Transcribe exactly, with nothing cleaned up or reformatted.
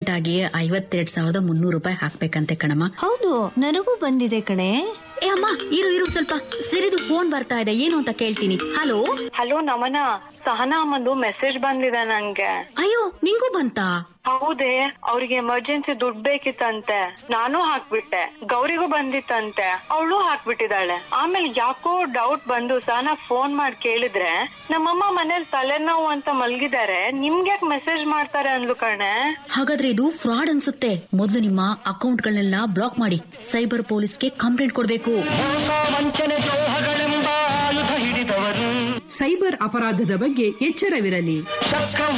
Urgent ಆಗಿ ಐವತ್ತೆರಡ್ ಸಾವಿರದ ಮುನ್ನೂರು ರೂಪಾಯಿ ಹಾಕ್ಬೇಕಂತೆ ಕಣಮ್ಮ. ಹೌದು, ನನಗೂ ಬಂದಿದೆ ಕಣೆ. ಏ ಅಮ್ಮ, ಇರು ಇರು ಸ್ವಲ್ಪ ಸಿರಿದು ಫೋನ್ ಬರ್ತಾ ಇದೆ, ಏನು ಅಂತ ಕೇಳ್ತೀನಿ. ಹಲೋ ಹಲೋ ನಮನ, ಸಹನಾ ಅಮ್ಮಂದು ಮೆಸೇಜ್ ಬಂದಿದೆ ನಂಗೆ. ಅಯ್ಯೋ, ನಿಂಗೂ ಬಂತಾ? ಹೌದೇ, ಅವ್ರಿಗೆ ಎಮರ್ಜೆನ್ಸಿ ದುಡ್ಡು ಬೇಕಿತ್ತಂತೆ, ನಾನು ಹಾಕ್ಬಿಟ್ಟೆ. ಗೌರಿಗೂ ಬಂದಿತ್ತಂತೆ, ಅವಳು ಹಾಕ್ಬಿಟ್ಟಿದ್ದಾಳೆ. ಆಮೇಲೆ ಯಾಕೋ ಡೌಟ್ ಬಂದು ಸಹನಾ ಫೋನ್ ಮಾಡಿ ಕೇಳಿದ್ರೆ, ನಮ್ಮಮ್ಮ ಮನೇಲಿ ತಲೆನೋವು ಅಂತ ಮಲ್ಗಿದ್ದಾರೆ, ನಿಮ್ಗ್ಯಾಕ್ ಮೆಸೇಜ್ ಮಾಡ್ತಾರೆ ಅಂದ್ಲು ಕಣೆ. ಹಾಗಾದ್ರೆ ಇದು ಫ್ರಾಡ್ ಅನ್ಸುತ್ತೆ. ಮೊದಲು ನಿಮ್ಮ ಅಕೌಂಟ್ ಗಳನ್ನೆಲ್ಲ ಬ್ಲಾಕ್ ಮಾಡಿ ಸೈಬರ್ ಪೊಲೀಸ್ಗೆ ಕಂಪ್ಲೇಂಟ್ ಕೊಡ್ಬೇಕು. ಸೈಬರ್ ಅಪರಾಧದ ಬಗ್ಗೆ ಎಚ್ಚರವಿರಲಿ.